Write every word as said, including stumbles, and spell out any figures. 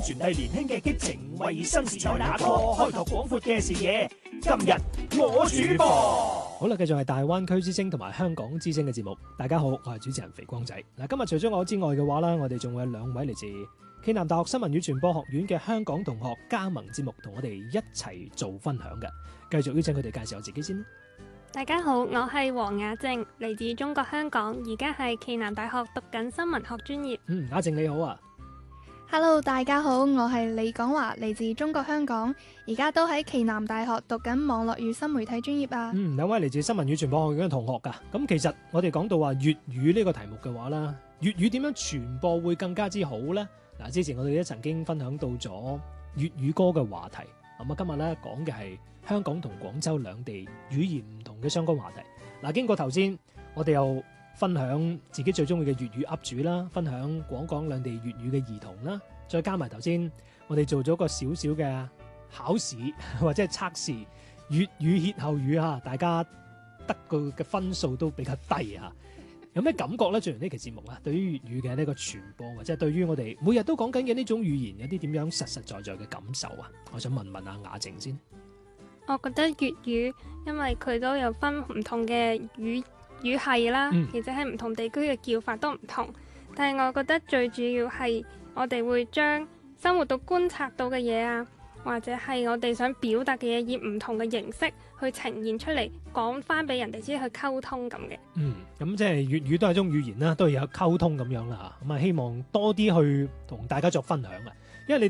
傳遞年輕嘅激情，為新時代打 call，開拓廣闊嘅視野。今日我主播， 好啦，繼續係大灣區之聲同埋香港之聲嘅節目。大家好，我係主持人肥光仔。嗱，今日除咗我之外嘅話啦，我哋仲會有兩位嚟自暨南大學新聞與傳播學院嘅香港同學加盟節目，同我哋一齊做分享嘅。繼續邀請佢哋介紹下自己先。 大家好，我係黃雅靜，嚟自中國香港，而家係暨南大學讀緊新聞學專業。 嗯，雅靜你好啊。 Hello， 大家好，我係李廣華，嚟自中國香港，而家都喺暨南大學讀緊網絡與新媒體專業啊。 嗯，兩位嚟自新聞與傳播學院嘅同學噶。咁其實我哋講到話粵語呢個題目嘅話啦，粵語點樣傳播會更加之好呢？嗱，之前我哋都曾經分享到咗粵語歌嘅話題，咁啊今日咧講嘅係香港同廣州兩地語言唔同嘅相關話題。嗱，經過頭先，我哋又分享自己最中意嘅粵語 up 主啦，分享廣港兩地粵語嘅兒童啦，再加埋頭先我哋做咗個少少嘅考試或者係測試粵語歇後語啊，大家得個嘅分數都比較低啊。有咩感覺咧？做完呢期節目啊，對於粵語嘅呢個傳播，或者係對於我哋每日都講緊嘅呢種語言，有啲點樣實實在在嘅感受啊？我想問問阿雅靜先。 我覺得粵語，因為佢都有分唔同嘅語語系啦， 嗯、 而且喺唔同地區嘅叫法都唔同。但係我覺得最主要係我哋會將生活到觀察到嘅嘢啊，或者係我哋想表達嘅嘢，以唔同嘅形式去呈現出嚟，講翻俾人哋知去溝通咁嘅。 嗯，咁即係粵語都係一種語言啦，都係有溝通咁樣啦嚇。咁啊，希望多啲去同大家作分享啊。